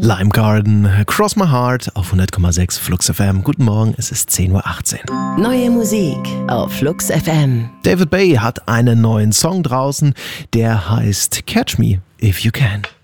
Lime Garden, Cross My Heart auf 100,6 Flux FM. Guten Morgen, es ist 10:18 Uhr. Neue Musik auf Flux FM. David Bay hat einen neuen Song draußen, der heißt Catch Me If You Can.